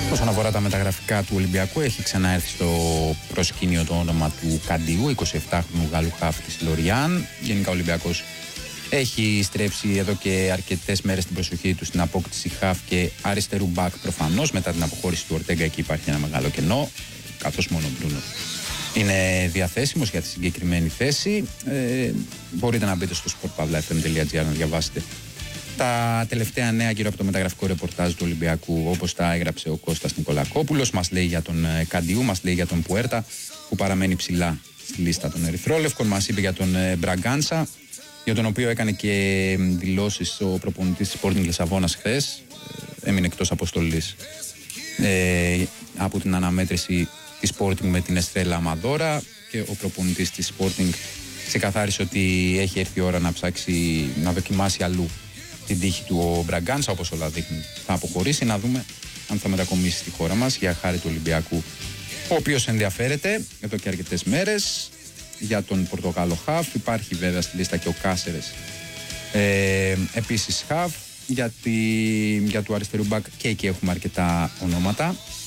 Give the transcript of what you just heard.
Όσον αφορά τα μεταγραφικά του Ολυμπιακού, έχει ξαναέρθει στο προσκήνιο το όνομα του Καντιού, 27χρονου Γάλλου χαφ της Λοριάν. Γενικά ο Ολυμπιακός έχει στρέψει εδώ και αρκετές μέρες την προσοχή του στην απόκτηση χαφ και αριστερού μπακ προφανώς. Μετά την αποχώρηση του Ορτέγκα, εκεί υπάρχει ένα μεγάλο κενό, καθώς μόνο ο Μπρούνο είναι διαθέσιμος για τη συγκεκριμένη θέση. Μπορείτε να μπείτε στο sportpavlafm.gr να διαβάσετε τα τελευταία νέα γύρω από το μεταγραφικό ρεπορτάζ του Ολυμπιακού, όπως τα έγραψε ο Κώστας Νικολακόπουλος. Μας λέει για τον Καντιού, μας λέει για τον Πουέρτα που παραμένει ψηλά στη λίστα των Ερυθρόλευκων. Μας είπε για τον Μπραγκάνσα, για τον οποίο έκανε και δηλώσεις ο προπονητής της Sporting Λισαβόνας χθες. Έμεινε εκτός αποστολής από την αναμέτρηση της Sporting με την Εστρέλα Αμαδόρα, και ο προπονητής της Sporting ξεκαθάρισε ότι έχει έρθει η ώρα να ψάξει να δοκιμάσει αλλού την τύχη του ο Μπραγκάνσα. Όπως όλα δείχνουν, θα αποχωρήσει. Να δούμε αν θα μετακομίσει στη χώρα μας για χάρη του Ολυμπιακού, ο οποίος ενδιαφέρεται εδώ και αρκετές μέρες για τον Πορτογάλο χαφ. Υπάρχει βέβαια στη λίστα και ο Κάσερες, επίσης χαφ. Για του αριστερού μπακ και εκεί έχουμε αρκετά ονόματα.